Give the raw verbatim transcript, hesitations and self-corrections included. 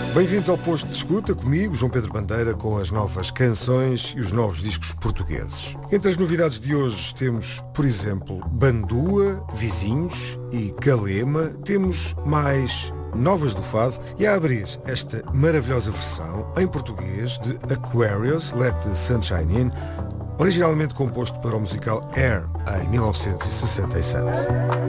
Bem-vindos ao Posto de Escuta, comigo, João Pedro Bandeira, com as novas canções e os novos discos portugueses. Entre as novidades de hoje temos, por exemplo, Bandua, Vizinhos e Calema. Temos mais novas do fado e a abrir esta maravilhosa versão em português de Aquarius, Let the Sunshine In, originalmente composto para o musical Air em mil novecentos e sessenta e sete.